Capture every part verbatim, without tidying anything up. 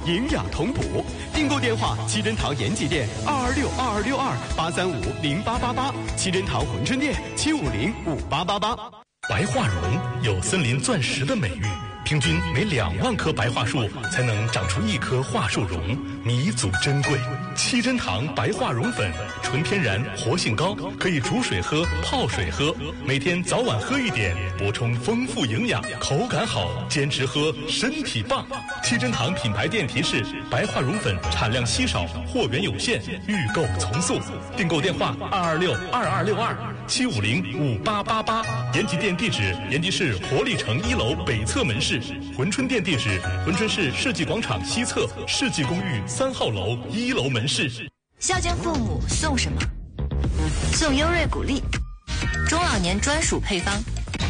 营养同补。订购电话：七珍堂延吉店二二六二二六二八三五零八八八，七珍堂珲春店七五零五八八八。 白桦榕有森林钻石的美誉，平均每两万棵白桦树才能长出一棵桦树榕，弥足珍贵。七珍堂白桦榕粉，纯天然，活性高，可以煮水喝、泡水喝，每天早晚喝一点，补充丰富营养，口感好，坚持喝，身体棒。七珍堂品牌店提示：白桦榕粉产量稀少，货源有限，预购从速。订购电话：二二六二二六二七五零五八八八。延吉店地址：延吉市活力城一楼北侧门市。珲春店地址：珲春市世纪广场西侧世纪公寓三号楼一楼门市。 孝敬父母送什么？送优瑞谷粒，中老年专属配方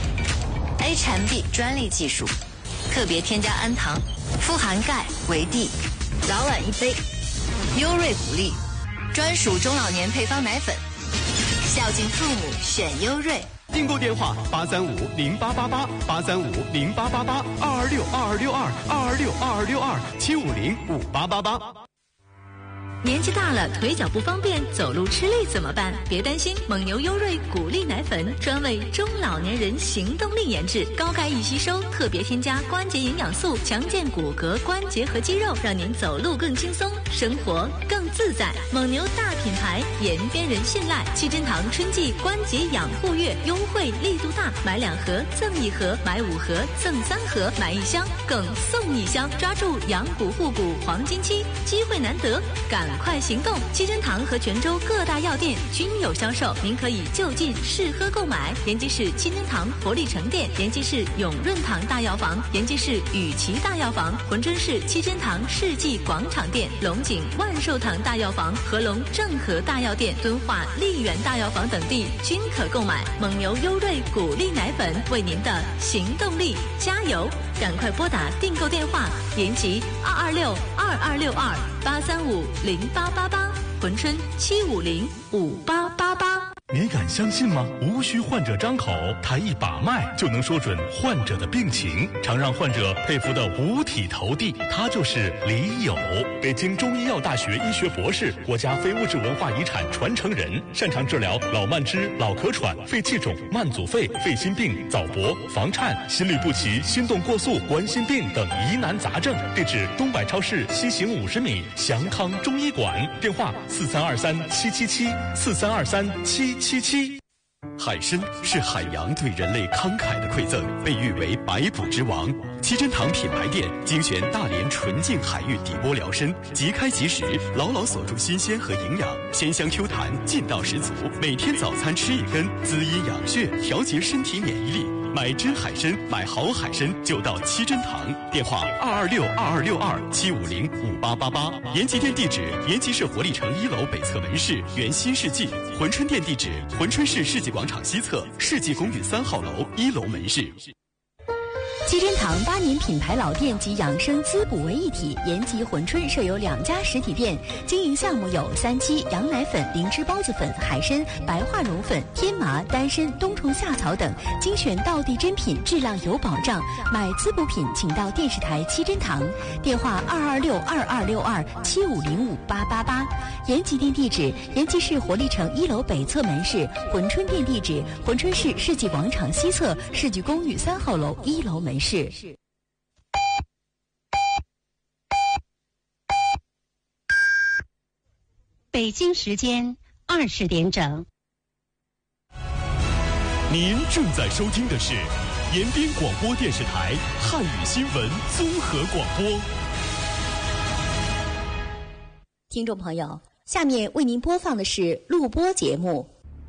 ，A 产 B 专利技术，特别添加氨糖，富含钙、维 D， 早晚一杯。优瑞谷粒，专属中老年配方奶粉，孝敬父母选优瑞。 订购电话：八三五零八八八八三五零八八八二二六二二六二二二六二二六二七五零五八八八。 年纪大了，腿脚不方便，走路吃力怎么办？别担心，蒙牛优瑞谷粒奶粉专为中老年人行动力研制，高钙易吸收，特别添加关节营养素，强健骨骼、关节和肌肉，让您走路更轻松，生活更自在。蒙牛大品牌，延边人信赖。七珍堂春季关节养护月优惠力度大，买两盒赠一盒，买五盒赠三盒，买一箱更送一箱，抓住养骨护骨黄金期，机会难得，赶快行动！七珍堂和泉州各大药店均有销售，您可以就近试喝购买。延吉市七珍堂活力城店、延吉市永润堂大药房、延吉市雨琦大药房、珲春市七珍堂世纪广场店、龙井万寿堂大药房、合龙正和大药店、敦化丽园大药房等地均可购买。蒙牛优瑞谷粒奶粉，为您的行动力加油！赶快拨打订购电话：延吉二二六二二六二八三五零八八八，珲春七五零五八八八。 你敢相信吗？无需患者张口，他一把脉就能说准患者的病情，常让患者佩服的五体投地。他就是李友，北京中医药大学医学博士，国家非物质文化遗产传承人，擅长治疗老慢支、老咳喘、肺气肿、慢阻肺、肺心病、早搏、房颤、心律不齐、心动过速、冠心病等疑难杂症。地址：东百超市西行五十米，祥康中医馆。电话：四三二三七七七四三二三七七七。 海参是海洋对人类慷慨的馈赠，被誉为百补之王。七珍堂品牌店精选大连纯净海域底波疗参，即开即食，牢牢锁住新鲜和营养，鲜香 Q 弹，劲道十足。每天早餐吃一根，滋阴养血，调节身体免疫力。买真海参，买好海参就到七珍堂。电话：二二六二二六二七五零五八八八。延吉店地址：延吉市活力城一楼北侧门市原新世纪。珲春店地址：珲春市世纪广场西侧世纪公寓三号楼一楼门市。 七珍堂八年品牌老店及养生滋补为一体，延吉珲春设有两家实体店，经营项目有三七、羊奶粉、灵芝孢子粉、海参、白桦蓉粉、天麻、丹参、冬虫夏草等，精选道地珍品，质量有保障。买滋补品请到电视台七珍堂，电话二二六二二六二七五零五八八八。延吉店地址：延吉市活力城一楼北侧门市。珲春店地址：珲春市世纪广场西侧世纪公寓三号楼一楼门市。 北京时间二十点整。 您正在收听的是延边广播电视台汉语新闻综合广播。 听众朋友，下面为您播放的是录播节目。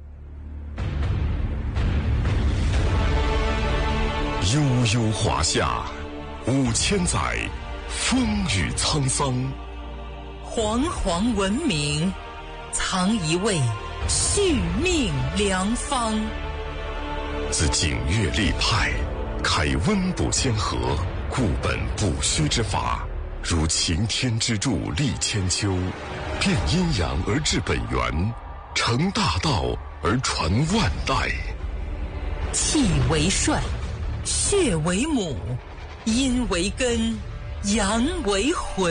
悠悠华夏，五千载，风雨沧桑。 煌煌文明，藏一位续命良方。 自景岳立派，开温补先河，固本补虚之法，如擎天之柱立千秋，变阴阳而治本源，成大道而传万代。 气为帅，血为母，阴为根，阳为魂。